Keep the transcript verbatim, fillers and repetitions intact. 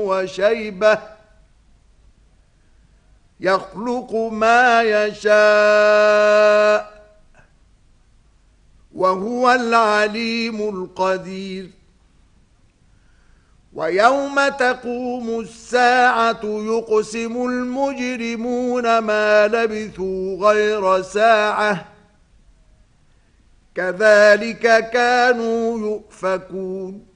وشيبة يخلق ما يشاء وهو العليم القدير ويوم تقوم الساعة يقسم المجرمون ما لبثوا غير ساعة كذلك كانوا يؤفكون